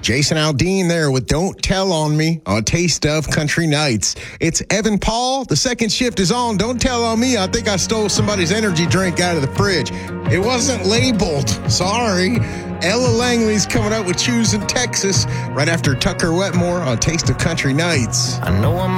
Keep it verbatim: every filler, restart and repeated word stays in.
Jason Aldean there with Don't Tell on Me on Taste of Country Nights. It's Evan Paul. The second shift is on. Don't tell on me. I think I stole somebody's energy drink out of the fridge. It wasn't labeled. Sorry. Ella Langley's coming up with Choosing Texas right after Tucker Wetmore on Taste of Country Nights. I know I'm